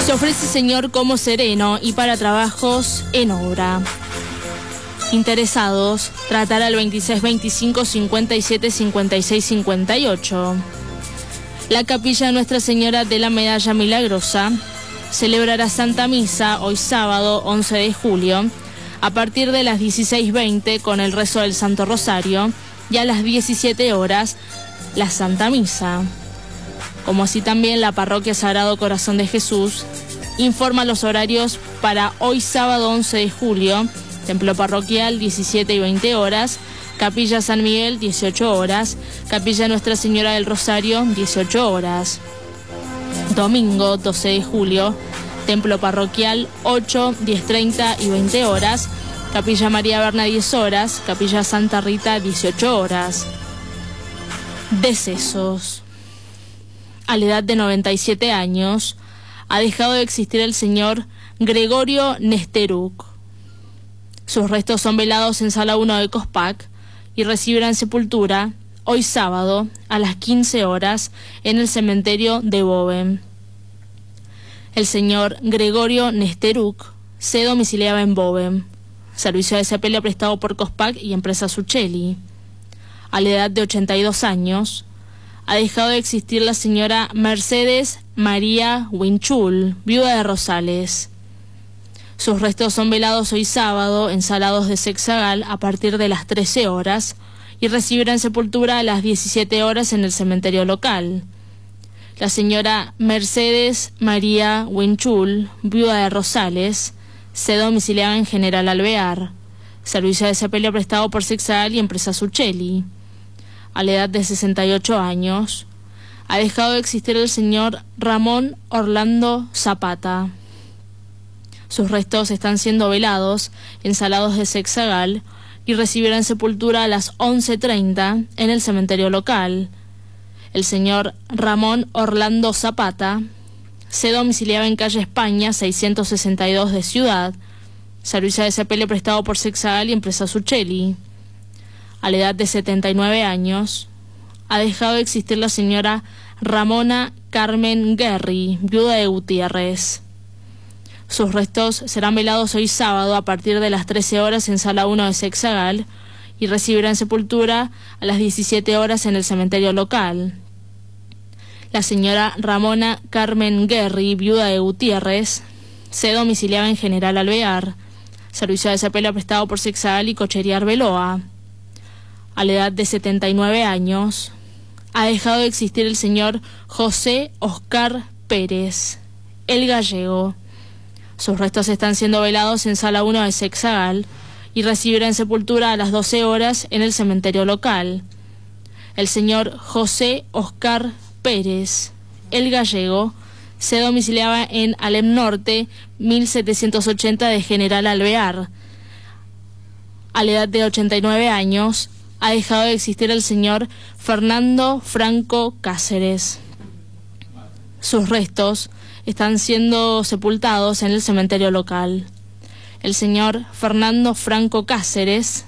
Se ofrece señor como sereno y para trabajos en obra. Interesados, tratar al 26 25 57 56 58. La capilla Nuestra Señora de la Medalla Milagrosa celebrará Santa Misa hoy sábado 11 de julio a partir de las 16:20 con el rezo del Santo Rosario y a las 17 horas la Santa Misa. Como así también la Parroquia Sagrado Corazón de Jesús informa los horarios para hoy sábado 11 de julio, Templo Parroquial 17 y 20 horas, Capilla San Miguel 18 horas, Capilla Nuestra Señora del Rosario 18 horas. Domingo 12 de julio, Templo Parroquial 8, 10:30 y 20 horas, Capilla María Berna 10 horas, Capilla Santa Rita 18 horas. Decesos. A la edad de 97 años, ha dejado de existir el señor Gregorio Nesteruk. Sus restos son velados en Sala 1 de Cospac y recibirán sepultura hoy sábado a las 15 horas en el cementerio de Boven. El señor Gregorio Nesteruk se domiciliaba en Boven, servicio de sepelio prestado por Cospac y empresa Suchelli. A la edad de 82 años, ha dejado de existir la señora Mercedes María Winchul, viuda de Rosales. Sus restos son velados hoy sábado en Sala 2 de Sexagal a partir de las 13 horas y recibirán sepultura a las 17 horas en el cementerio local. La señora Mercedes María Winchul, viuda de Rosales, se domiciliaba en General Alvear, servicio de sepelio prestado por Sexagal y empresa Suchelli. A la edad de 68 años, ha dejado de existir el señor Ramón Orlando Zapata. Sus restos están siendo velados en Sala 2 de Sexagal y recibirán sepultura a las 11:30 en el cementerio local. El señor Ramón Orlando Zapata se domiciliaba en calle España 662 de Ciudad, servicio de sepelio prestado por Sexagal y empresa Suchelli. A la edad de 79 años, ha dejado de existir la señora Ramona Carmen Guerri, viuda de Gutiérrez. Sus restos serán velados hoy sábado a partir de las 13 horas en Sala 1 de Sexagal y recibirán sepultura a las 17 horas en el cementerio local. La señora Ramona Carmen Guerri, viuda de Gutiérrez, se domiciliaba en General Alvear, servicio de sepelio prestado por Sexagal y Cochería Arbeloa. A la edad de 79 años, ha dejado de existir el señor José Oscar Pérez, el gallego. Sus restos están siendo velados en Sala 1 de Sexagal y recibirán sepultura a las 12 horas en el cementerio local. El señor José Oscar Pérez, el gallego, se domiciliaba en Alem Norte, 1780 de General Alvear. A la edad de 89 años, ha dejado de existir el señor Fernando Franco Cáceres. Sus restos están siendo sepultados en el cementerio local. El señor Fernando Franco Cáceres